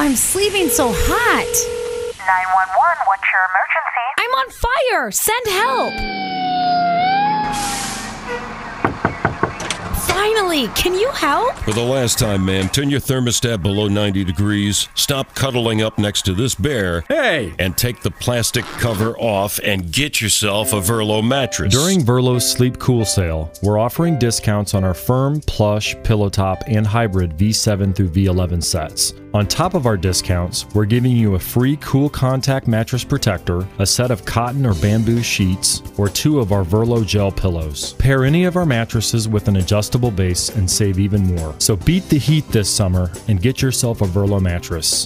I'm sleeping so hot. 911, what's your emergency? I'm on fire. Send help. Finally, can you help? For the last time, ma'am, turn your thermostat below 90 degrees, stop cuddling up next to this bear, Hey! and take the plastic cover off and get yourself a Verlo mattress. During Verlo's Sleep Cool sale, we're offering discounts on our firm, plush, pillow top, and hybrid V7 through V11 sets. On top of our discounts, we're giving you a free Cool Contact mattress protector, a set of cotton or bamboo sheets, or 2 of our Verlo gel pillows. Pair any of our mattresses with an adjustable base and save even more. So beat the heat this summer and get yourself a Verlo mattress.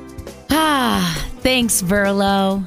Thanks, Verlo.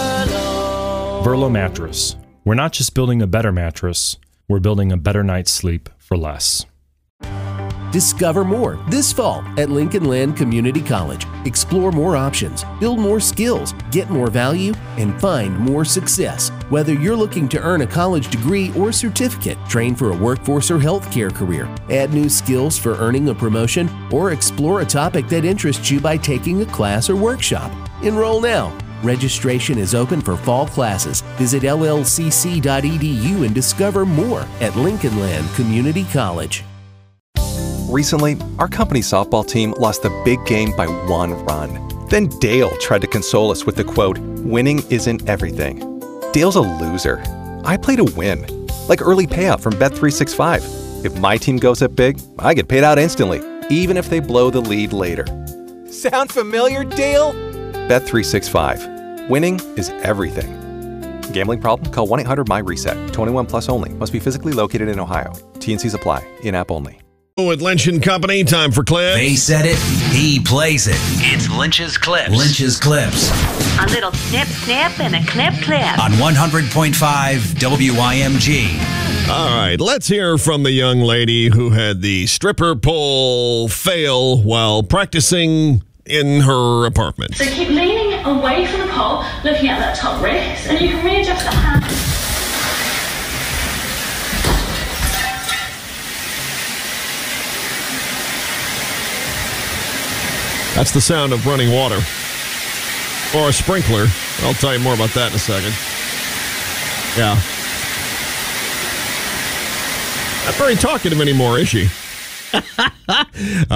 Verlo mattress. We're not just building a better mattress, we're building a better night's sleep for less. Discover more this fall at Lincoln Land Community College. Explore more options, build more skills, get more value, and find more success. Whether you're looking to earn a college degree or certificate, train for a workforce or healthcare career, add new skills for earning a promotion, or explore a topic that interests you by taking a class or workshop. Enroll now. Registration is open for fall classes. Visit llcc.edu and discover more at Lincoln Land Community College. Recently, our company softball team lost the big game by 1 run. Then Dale tried to console us with the quote, "Winning isn't everything." Dale's a loser. I play to win, like early payout from Bet365. If my team goes up big, I get paid out instantly, even if they blow the lead later. Sound familiar, Dale? Bet365. Winning is everything. Gambling problem? Call 1-800-MY-RESET. 21 plus only. Must be physically located in Ohio. T&Cs apply. In-app only. With Lynch and Company, time for clips. They said it, he plays it. It's Lynch's Clips. Lynch's Clips. A little snip, snip, and a clip, clip. On 100.5 WIMG. All right, let's hear from the young lady who had the stripper pole fail while practicing in her apartment. So keep leaning away from the pole, looking at that top wrist, and you can readjust the hand. That's the sound of running water. Or a sprinkler. I'll tell you more about that in a second. Yeah. Not very talkative anymore, is she?